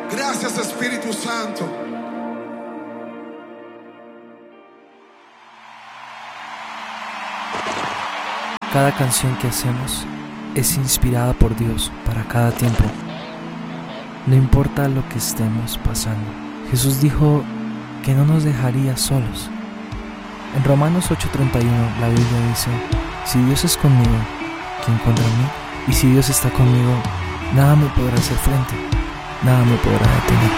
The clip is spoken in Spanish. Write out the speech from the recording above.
Gracias, Espíritu Santo. Cada canción que hacemos es inspirada por Dios para cada tiempo. No importa lo que estemos pasando. Jesús dijo que no nos dejaría solos. En Romanos 8:31 la Biblia dice: si Dios es conmigo, ¿quién contra mí? Y si Dios está conmigo, nada me podrá hacer frente, nada me podrá detener.